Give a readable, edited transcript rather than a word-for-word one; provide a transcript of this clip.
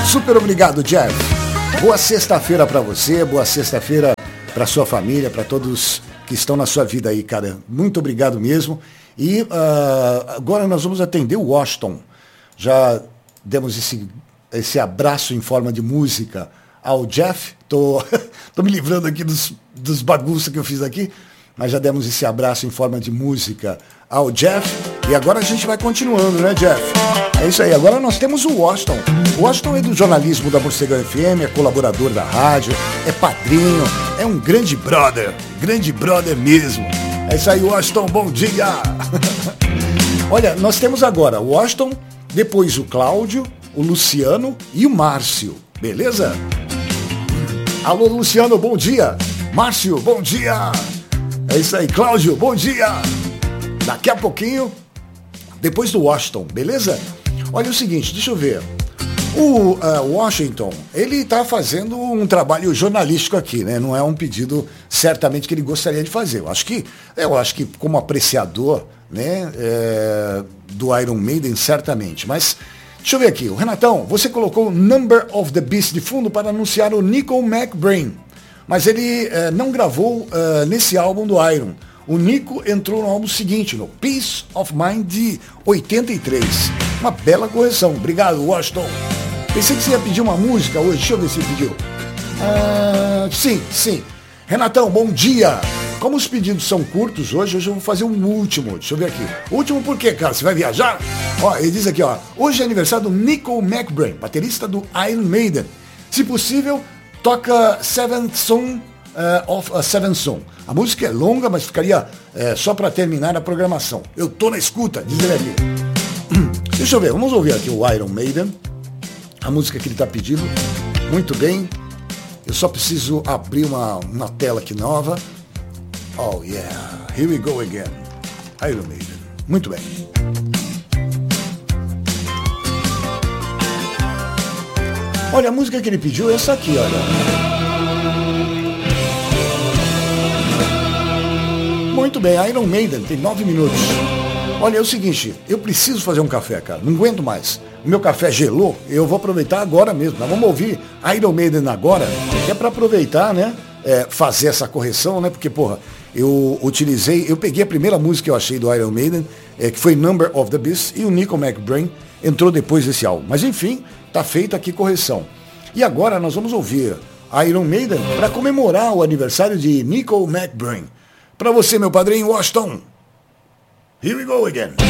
Super obrigado, Jeff. Boa sexta-feira para você, boa sexta-feira para sua família, para todos que estão na sua vida aí, cara. Muito obrigado mesmo. E agora nós vamos atender o Washington. Já demos esse abraço em forma de música ao Jeff. Tô me livrando aqui dos bagunças que eu fiz aqui, mas já demos esse abraço em forma de música ao Jeff. E agora a gente vai continuando, né, Jeff? É isso aí. Agora nós temos o Washington. O Washington é do jornalismo da Morcegão FM, é colaborador da rádio, é padrinho, é um grande brother mesmo. É isso aí, Washington, bom dia! Olha, nós temos agora o Washington, depois o Cláudio, o Luciano e o Márcio, beleza? Alô, Luciano, bom dia! Márcio, bom dia! É isso aí, Cláudio, bom dia! Daqui a pouquinho, depois do Washington, beleza? Olha o seguinte, deixa eu ver. O Washington, ele está fazendo um trabalho jornalístico aqui, né? Não é um pedido certamente que ele gostaria de fazer. Eu acho que como apreciador, né, do Iron Maiden, certamente. Mas deixa eu ver aqui. O Renatão, você colocou Number of the Beast de fundo para anunciar o Nico McBrain. Mas ele não gravou nesse álbum do Iron. O Nico entrou no álbum seguinte, no Peace of Mind de 83. Uma bela correção. Obrigado, Washington. Pensei que você ia pedir uma música hoje. Deixa eu ver se ele pediu. Sim. Renatão, bom dia. Como os pedidos são curtos hoje eu vou fazer um último. Deixa eu ver aqui. Último por quê, cara? Você vai viajar? Ó, ele diz aqui, ó. Hoje é aniversário do Nico McBrain, baterista do Iron Maiden. Se possível, toca Seventh Son of a Seventh Son. A música é longa, mas ficaria só para terminar a programação. Eu tô na escuta, diz ele aqui. Deixa eu ver, vamos ouvir aqui o Iron Maiden. A música que ele está pedindo. Muito bem. Eu só preciso abrir uma tela aqui nova. Oh yeah, here we go again. Iron Maiden. Muito bem. Olha, a música que ele pediu é essa aqui, olha. Muito bem, Iron Maiden, tem 9 minutos. Olha, é o seguinte, eu preciso fazer um café, cara, não aguento mais. O meu café gelou, eu vou aproveitar agora mesmo. Nós vamos ouvir Iron Maiden agora, que é para aproveitar, né, fazer essa correção, né, porque, porra, eu peguei a primeira música que eu achei do Iron Maiden, que foi Number of the Beast, e o Nico McBrain entrou depois desse álbum. Mas enfim, tá feita aqui correção. E agora nós vamos ouvir Iron Maiden para comemorar o aniversário de Nico McBrain. Para você, meu padrinho Washington. Here we go again.